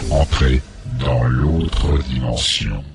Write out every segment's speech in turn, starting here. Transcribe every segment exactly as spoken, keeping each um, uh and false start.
Entrez dans l'autre dimension.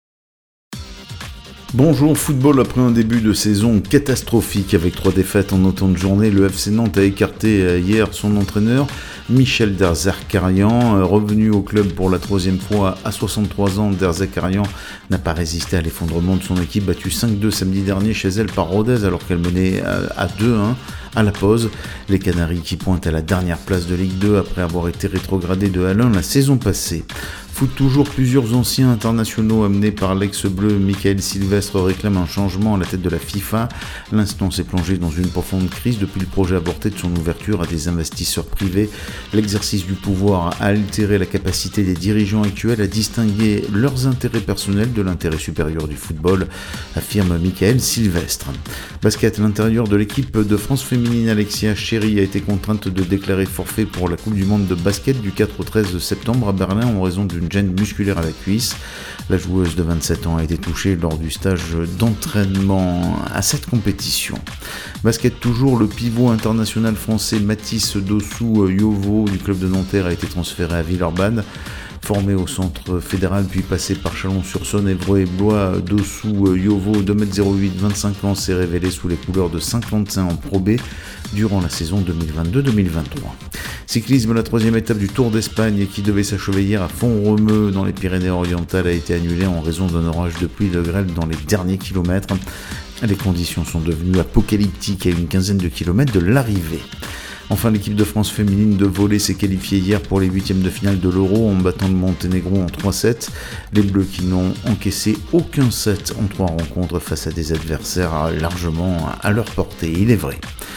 Bonjour football, après un début de saison catastrophique avec trois défaites en autant de journées, le F C Nantes a écarté hier son entraîneur Michel Derzakarian. Revenu au club pour la troisième fois à soixante-trois ans, Derzakarian n'a pas résisté à l'effondrement de son équipe, battue cinq deux samedi dernier chez elle par Rodez alors qu'elle menait à deux un à la pause. Les Canaries qui pointent à la dernière place de Ligue deux après avoir été rétrogradés de L un la saison passée. Foot toujours, plusieurs anciens internationaux amenés par l'ex-bleu Michael Sylvestre réclament un changement à la tête de la FIFA. L'instance s'est plongée dans une profonde crise depuis le projet avorté de son ouverture à des investisseurs privés. L'exercice du pouvoir a altéré la capacité des dirigeants actuels à distinguer leurs intérêts personnels de l'intérêt supérieur du football, affirme Michael Sylvestre. Basket, à l'intérieur de l'équipe de France féminine, Alexia Chéry a été contrainte de déclarer forfait pour la Coupe du Monde de basket du quatre au treize septembre à Berlin en raison d'une gêne musculaire à la cuisse. La joueuse de vingt-sept ans a été touchée lors du stage d'entraînement à cette compétition. Basket toujours, le pivot international français Mathis Dossou-Yovo du club de Nanterre a été transféré à Villeurbanne. Formé au centre fédéral puis passé par Chalon-sur-Saône, Évreux et Blois, Dossou-Yovo, deux mètres zéro huit, vingt-cinq ans, s'est révélé sous les couleurs de Saint-Quentin en Pro B durant la saison deux mille vingt-deux deux mille vingt-trois. Cyclisme, la troisième étape du Tour d'Espagne qui devait s'achever hier à Font-Romeu dans les Pyrénées-Orientales a été annulée en raison d'un orage de pluie et de grêle dans les derniers kilomètres. Les conditions sont devenues apocalyptiques à une quinzaine de kilomètres de l'arrivée. Enfin, l'équipe de France féminine de volley s'est qualifiée hier pour les huitièmes de finale de l'Euro en battant le Monténégro en trois sept. Les Bleus qui n'ont encaissé aucun set en trois rencontres face à des adversaires largement à leur portée, il est vrai.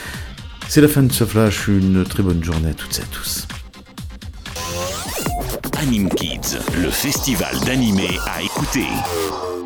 C'est la fin de ce flash, une très bonne journée à toutes et à tous. Anime Kids, le festival d'animé à écouter.